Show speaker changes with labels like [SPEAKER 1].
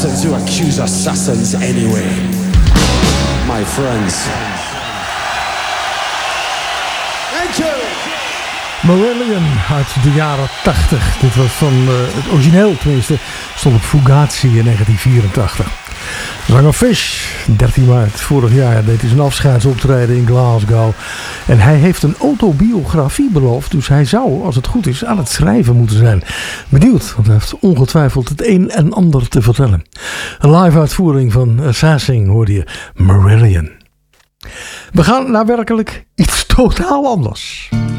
[SPEAKER 1] assassins who accuse assassins anyway. My friends. Thank you.
[SPEAKER 2] Marillion uit de jaren 80. Dit was van het origineel, tenminste, stond op Fugazi in 1984. Zanger Fish, 13 maart vorig jaar deed hij zijn afscheidsoptreden in Glasgow. En hij heeft een autobiografie beloofd, dus hij zou, als het goed is, aan het schrijven moeten zijn. Benieuwd, want hij heeft ongetwijfeld het een en ander te vertellen. Een live uitvoering van Assassin hoorde je, Marillion. We gaan naar werkelijk iets totaal anders.